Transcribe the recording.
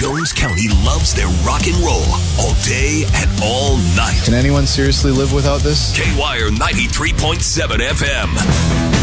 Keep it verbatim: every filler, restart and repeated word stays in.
Jones County loves their rock and roll all day and all night. Can anyone seriously live without this? K-Wire ninety-three point seven F M.